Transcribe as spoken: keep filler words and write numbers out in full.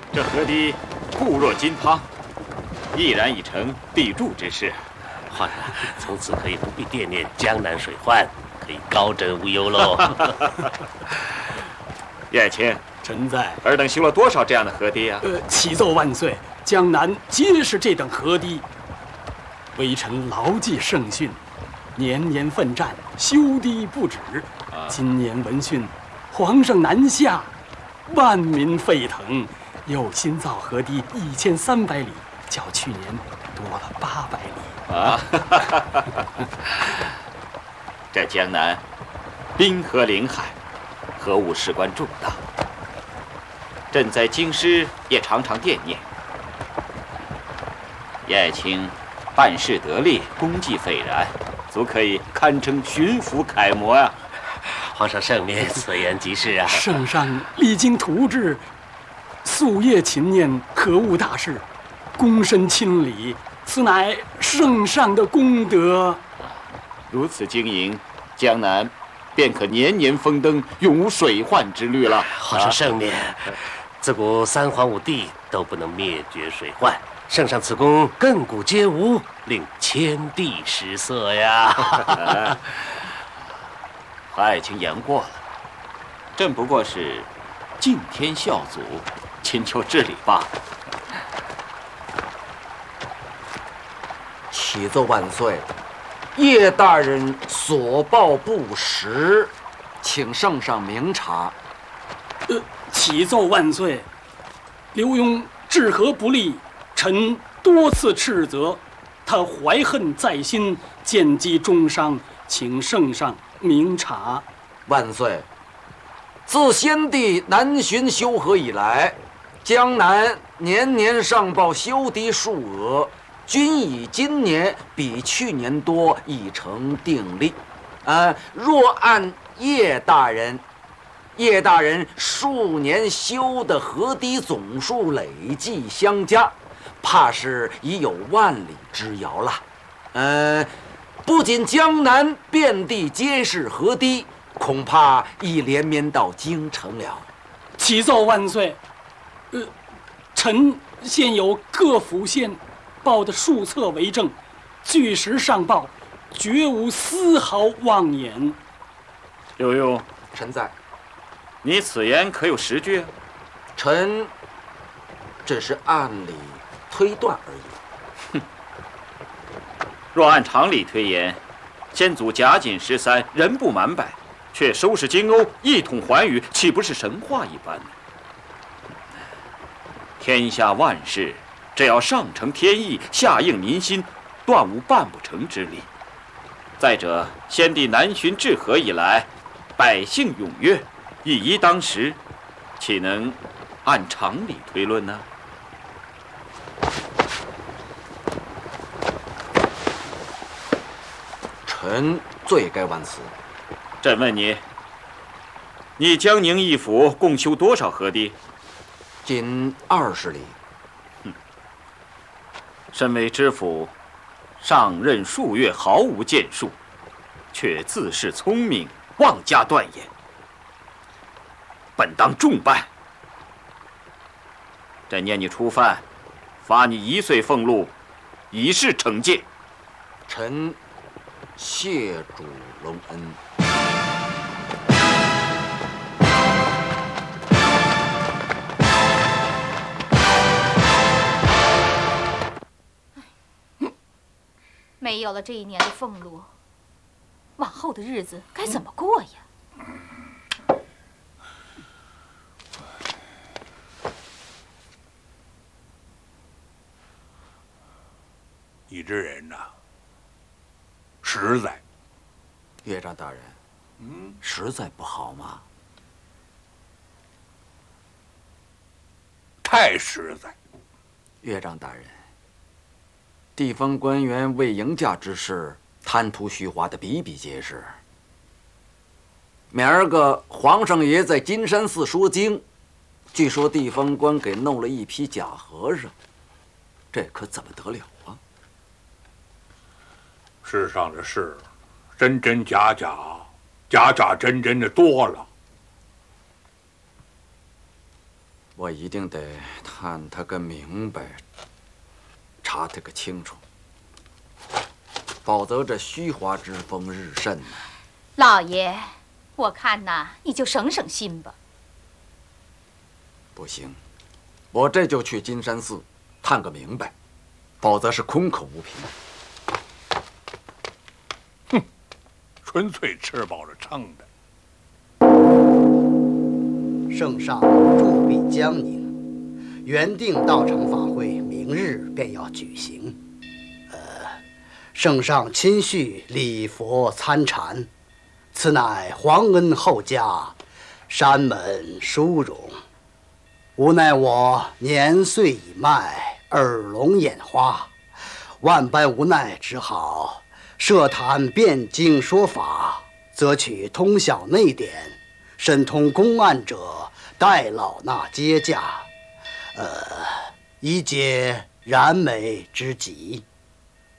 这河堤固若金汤，毅然已成砥柱之势。 皇上，从此可以不必惦念江南水患，可以高枕无忧喽。 叶青， 臣在。 尔等修了多少这样的河堤啊？ 呃，启奏万岁，江南皆是这等河堤。微臣牢记圣训，年年奋战，修堤不止。啊、今年闻讯，皇上南下，万民沸腾，又新造河堤一千三百里，较去年多了八百里。 啊，这江南滨河临海，河务事关重大。朕在京师也常常惦念。叶青办事得力，功绩斐然，足可以堪称巡抚楷模啊！ 皇上圣明，此言极是啊！ 圣上励精图治，夙夜勤念河务大事，躬身亲礼，此乃圣上的功德。 如此经营，江南便可年年丰登，永无水患之虑了。 皇上圣明，自古三皇五帝都不能灭绝水患，圣上此功亘古皆无，令天地失色呀！ 和爱卿言过了，朕不过是敬天孝祖，请求治理罢了。 启奏万岁，叶大人所报不实，请圣上明察。 呃，启奏万岁，刘墉治河不力，臣多次斥责，他怀恨在心，见机中伤，请圣上明察。 万岁，自先帝南巡修河以来，江南年年上报修堤数额，均以今年比去年多，已成定例。呃，若按叶大人，叶大人数年修的河堤总数累计相加，怕是已有万里之遥了。呃，不仅江南遍地皆是河堤，恐怕已连绵到京城了。 启奏万岁，呃，臣现有各府县报的数册为证，据实上报，绝无丝毫妄言。 刘墉， 臣在。 你此言可有实据？ 臣只是按理推断而已。 哼！若按常理推演，先祖贾锦十三人不满百，却收拾京欧，一统寰宇，岂不是神话一般？天下万事，只要上承天意，下应民心，断无办不成之理。再者，先帝南巡治河以来，百姓踊跃，一宜当时，岂能按常理推论呢？ 臣罪该万死。 朕问你，你江宁一府共修多少河堤？ 仅二十里。 哼！身为知府，上任数月，毫无建树，却自恃聪明，妄加断言。本当重办。朕念你初犯，罚你一岁俸禄，以示惩戒。 臣谢主隆恩。 没有了这一年的俸禄，往后的日子该怎么过呀？ 你这人呐，实在。 岳丈大人，嗯，实在不好吗？ 太实在。 岳丈大人，地方官员为迎驾之事，贪图虚华的比比皆是。明儿个皇上爷在金山寺说经，据说地方官给弄了一批假和尚，这可怎么得了啊？ 世上的事，真真假假，假假真真的多了。 我一定得探他个明白，查他个清楚，否则这虚华之风日甚呐。 老爷，我看呐，你就省省心吧。 不行，我这就去金山寺探个明白，否则是空口无凭。 哼，纯粹吃饱了撑的。 圣上驻跸江宁，原定道场法会明日便要举行。呃，圣上亲叙礼佛参禅，此乃皇恩厚加，山门殊荣。无奈我年岁已迈，耳聋眼花，万般无奈，只好设坛辩经说法，则取通晓内典，深通公案者代老衲接驾，呃，以解燃眉之急。